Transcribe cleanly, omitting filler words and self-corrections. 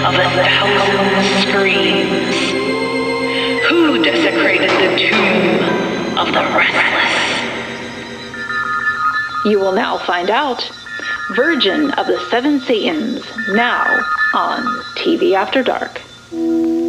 of 1,000 screams? Who desecrated the tomb of the restless? You will now find out. Virgin of the Seven Satans, now on TV After Dark.